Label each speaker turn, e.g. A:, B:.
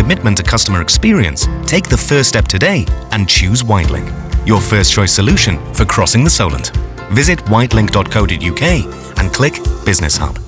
A: commitment to customer experience, take the first step today and choose Whitelink, your first choice solution for crossing the Solent. Visit whitelink.co.uk and click Business Hub.